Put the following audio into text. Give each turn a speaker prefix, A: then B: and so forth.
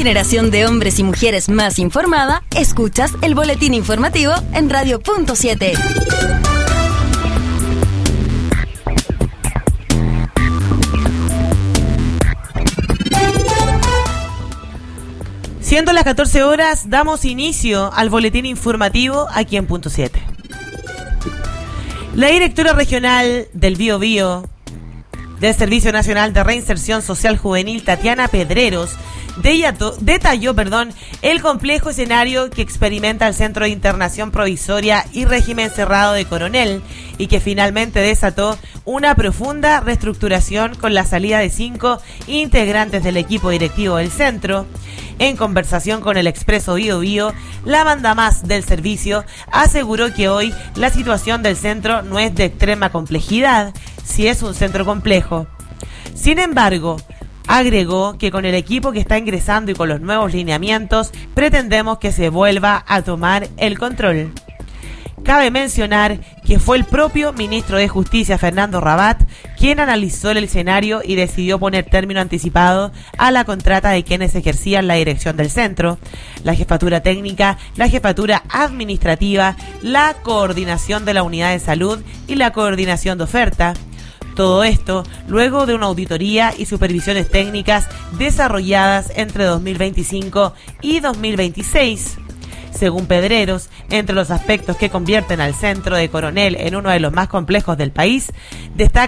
A: generación de hombres y mujeres más informada, escuchas el boletín informativo en Radio.7.
B: Siendo las 14 horas, damos inicio al boletín informativo aquí en Punto 7. La directora regional del Biobío del Servicio Nacional de Reinserción Social Juvenil, Tatiana Pedreros, detalló el complejo escenario que experimenta el Centro de Internación Provisoria y Régimen Cerrado de Coronel y que finalmente desató una profunda reestructuración con la salida de 5 integrantes del equipo directivo del centro. En conversación con el Expreso Biobío, la mandamás del servicio aseguró que hoy la situación del centro no es de extrema complejidad, si es un centro complejo. Sin embargo, agregó que con el equipo que está ingresando y con los nuevos lineamientos, pretendemos que se vuelva a tomar el control. Cabe mencionar que fue el propio ministro de Justicia, Fernando Rabat, quien analizó el escenario y decidió poner término anticipado a la contrata de quienes ejercían la dirección del centro, la jefatura técnica, la jefatura administrativa, la coordinación de la unidad de salud y la coordinación de oferta. Todo esto luego de una auditoría y supervisiones técnicas desarrolladas entre 2025 y 2026. Según Pedreros, entre los aspectos que convierten al centro de Coronel en uno de los más complejos del país, destaca